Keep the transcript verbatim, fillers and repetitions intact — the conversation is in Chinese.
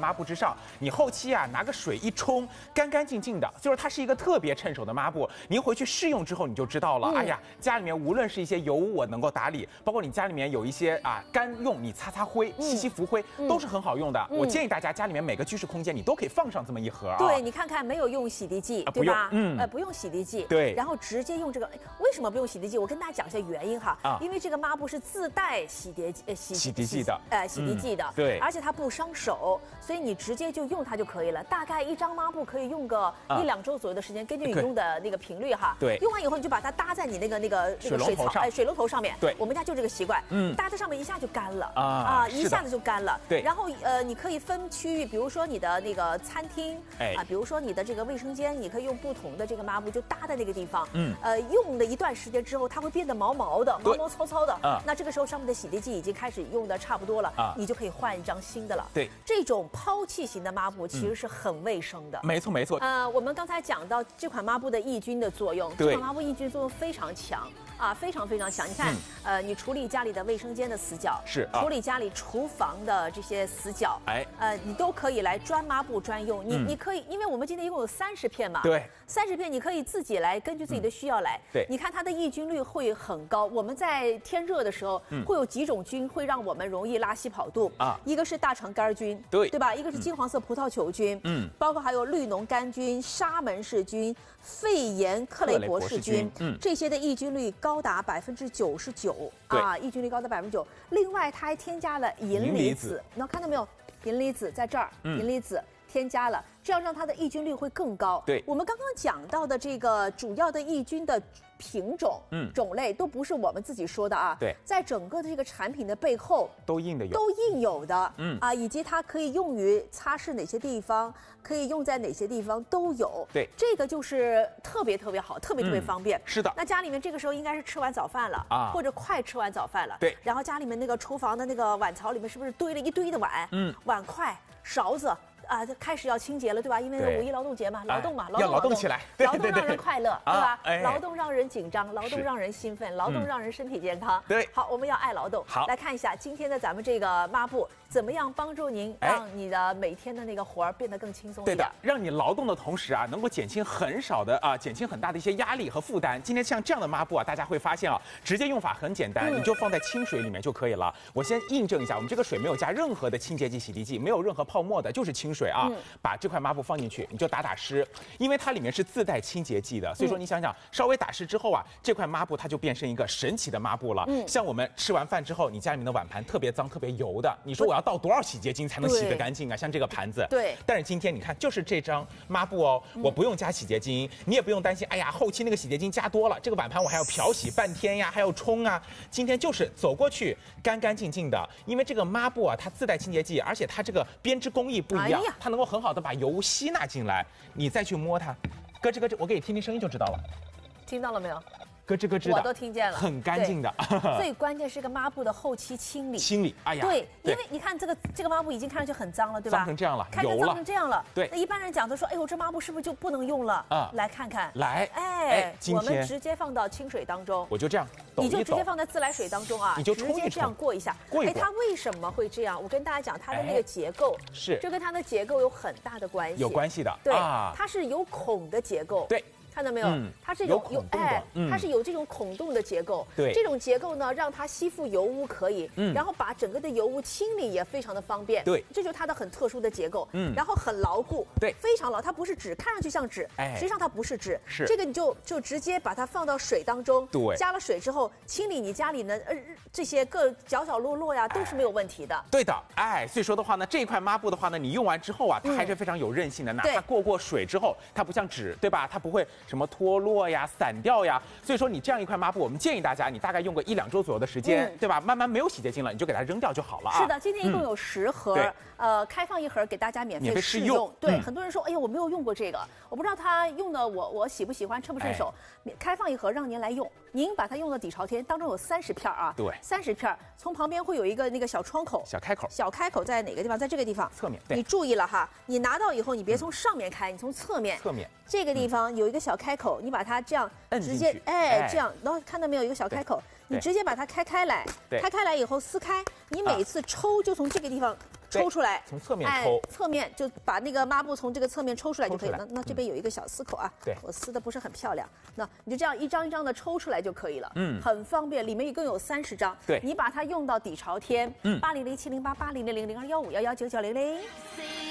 抹布之上，你后期啊拿个水一冲，干干净净的，就是它是一个特别趁手的抹布。您回去试用之后你就知道了。嗯、哎呀，家里面无论是一些油污我能够打理，包括你家里面有一些啊干用，你擦擦灰、吸吸浮灰、嗯、都是很好用的。嗯、我建议大家家里面每个居室空间你都可以放上这么一盒啊。 对，你看看没有用洗涤剂， 啊、 对吧？ 嗯， 呃，不用洗涤剂。 对， 然后直接用这个，为什么不用洗涤剂？我跟大家讲一下原因哈。啊，因为这个抹布是自带洗涤呃洗洗涤剂的， 呃洗涤剂的。 嗯、对， 而且它不伤手，所以你直接就用它就可以了。大概一张抹布可以用个一两周左右的时间，根据你用的那个频率哈。 对， 用完以后你就把它搭在你那个那个那个水槽哎水龙头上面。 对， 我们家就这个习惯，嗯，搭在上面一下就干了啊啊，一下子就干了。 对， 然后呃，你可以分区域，比如说你的那个餐厅，哎啊，比如说你的这个卫生间，你可以用不同的这个抹布就搭在那个地方，嗯，呃，用了一段时间之后，它会变得毛毛的、毛毛糙糙的啊。那这个时候上面的洗涤剂已经开始用的差不多了啊，你就可以换一张新的了。 对， 这种抛弃型的抹布其实是很卫生的。 没错没错。 呃，我们刚才讲到这款抹布的抑菌的作用，这款抹布抑菌作用非常强。啊，非常非常强！你看，嗯、呃，你处理家里的卫生间的死角， 是、 啊、处理家里厨房的这些死角，哎，呃，你都可以来专抹布专用。你、嗯、你可以，因为我们今天一共有三十片嘛， 对， 三十片你可以自己来根据自己的需要来。嗯、 对， 你看它的抑菌率会很高。我们在天热的时候，嗯、会有几种菌会让我们容易拉稀跑肚啊，一个是大肠杆菌， 对， 对吧？一个是金黄色葡萄球菌，嗯，包括还有绿脓杆菌、沙门氏菌、肺炎克雷伯氏菌，嗯，这些的抑菌率高达百分之九十九啊，抑菌率高达百分之九。另外，它还添加了银离子，你看到没有？银离子在这儿，嗯、银离子添加了，这样让它的抑菌率会更高。 对， 我们刚刚讲到的这个主要的抑菌的品种、嗯、种类都不是我们自己说的啊。 对， 在整个的这个产品的背后都印的有， 都印有的，嗯啊，以及它可以用于擦拭哪些地方，可以用在哪些地方都有。 对， 这个就是特别特别好，特别特别方便。 嗯、是的。 那家里面这个时候应该是吃完早饭了啊，或者快吃完早饭了。 对。 然后家里面那个厨房的那个碗槽里面是不是堆了一堆的碗？嗯，碗筷、勺子。啊，开始要清洁了，对吧？因为五一劳动节嘛，劳动嘛，劳动劳动起来， 劳动让人快乐，对吧？劳动让人紧张，劳动让人兴奋，劳动让人身体健康。 对， 好，我们要爱劳动。 好， 来看一下今天的咱们这个抹布怎么样帮助您让你的每天的那个活儿变得更轻松一点。 对的，让你劳动的同时啊，能够减轻很少的啊，减轻很大的一些压力和负担。今天像这样的抹布啊，大家会发现啊，直接用法很简单，你就放在清水里面就可以了。我先印证一下，我们这个水没有加任何的清洁剂、洗涤剂，没有任何泡沫的，就是清水啊，把。把这块抹布放进去，你就打打湿，因为它里面是自带清洁剂的，所以说你想想，稍微打湿之后啊，这块抹布它就变成一个神奇的抹布了。嗯，像我们吃完饭之后，你家里面的碗盘特别脏、特别油的，你说我要倒多少洗洁精才能洗得干净啊？像这个盘子， 对。 但是今天你看，就是这张抹布哦，我不用加洗洁精，你也不用担心，哎呀，后期那个洗洁精加多了，这个碗盘我还要漂洗半天呀，还要冲啊。今天就是走过去干干净净的，因为这个抹布啊，它自带清洁剂，而且它这个编织工艺不一样，哎、它能够很好的把油污吸纳进来，你再去摸它，咯吱咯吱，我给你听听声音就知道了。 听到了没有？ 咯吱咯吱的， 我都听见了， 很干净的。 最关键是个抹布的后期清理。 清理，哎呀， 对，因为你看这个这个抹布已经看上去很脏了，对吧？ 脏成这样了， 看着脏成这样了。 对， 那一般人讲都说，哎呦，这抹布是不是就不能用了？啊，来看看， 来， 哎，我们直接放到清水当中， 我就这样， 你就直接放在自来水当中啊， 你就直接这样过一下。 过一哎，它为什么会这样？我跟大家讲，它的那个结构是， 这跟它的结构有很大的关系， 有关系的。 对，它是有孔的结构。 对。 看到没有？嗯、它是有有哎，嗯、它是有这种孔洞的结构。 对， 这种结构呢，让它吸附油污可以，嗯、然后把整个的油污清理也非常的方便。 对， 这就是它的很特殊的结构。嗯，然后很牢固。 对， 非常牢。它不是纸，看上去像纸，哎，实际上它不是纸。 是这个你就就直接把它放到水当中。 对， 加了水之后，清理你家里呢呃这些各角角落落呀，都是没有问题的。 对的，哎，所以说的话呢，这块抹布的话呢，你用完之后啊，它还是非常有韧性的。哪怕过过水之后，它不像纸，对吧？它不会什么脱落呀、散掉呀。所以说你这样一块抹布，我们建议大家，你大概用个一两周左右的时间，嗯、对吧？慢慢没有洗洁精了，你就给它扔掉就好了啊。 是的，今天一共有十盒，嗯、呃，开放一盒给大家免费试用。对，嗯、很多人说，哎呀，我没有用过这个，我不知道它用的我我喜不喜欢，称不称手。哎、开放一盒让您来用，您把它用到底朝天，当中有三十片啊， 对， 三十片，从旁边会有一个那个小窗口， 小开口， 小开口在哪个地方？在这个地方， 侧面。 你注意了哈，你拿到以后，你别从上面开，你从侧面， 侧面这个地方有一个小开口，你把它这样直接，哎，这样，然后看到没有，有一个小开口，你直接把它开开来，开开来以后撕开，你每次抽就从这个地方抽出来， 从侧面抽， 侧面就把那个抹布从这个侧面抽出来就可以了。那那这边有一个小撕口啊， 对， 我撕的不是很漂亮，那你就这样一张一张的抽出来就可以了，嗯，很方便，里面一共有三十张， 对， 你把它用到底朝天， 嗯， 八零零七零八八零零零零二幺五幺幺九九零零。